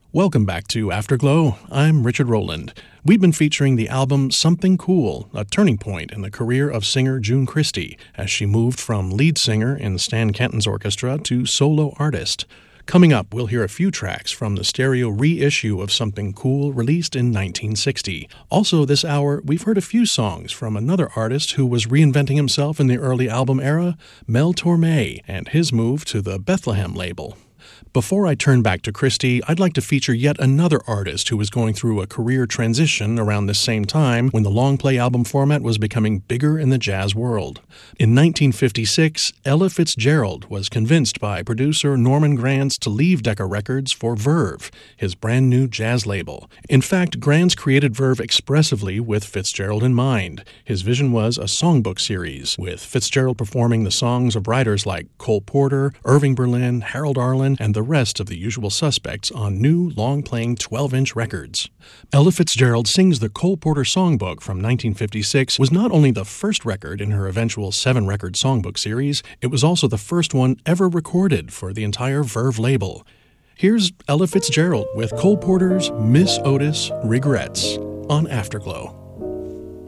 Welcome back to Afterglow. I'm Richard Rowland. We've been featuring the album Something Cool, a turning point in the career of singer June Christy, as she moved from lead singer in Stan Kenton's orchestra to solo artist. Coming up, we'll hear a few tracks from the stereo reissue of Something Cool released in 1960. Also this hour, we've heard a few songs from another artist who was reinventing himself in the early album era, Mel Torme, and his move to the Bethlehem label. Before I turn back to Christy, I'd like to feature yet another artist who was going through a career transition around this same time when the long-play album format was becoming bigger in the jazz world. In 1956, Ella Fitzgerald was convinced by producer Norman Granz to leave Decca Records for Verve, his brand new jazz label. In fact, Granz created Verve expressively with Fitzgerald in mind. His vision was a songbook series, with Fitzgerald performing the songs of writers like Cole Porter, Irving Berlin, Harold Arlen, and the rest of the usual suspects on new, long-playing 12-inch records. Ella Fitzgerald Sings the Cole Porter Songbook from 1956 was not only the first record in her eventual 7-record songbook series, it was also the first one ever recorded for the entire Verve label. Here's Ella Fitzgerald with Cole Porter's Miss Otis Regrets on Afterglow.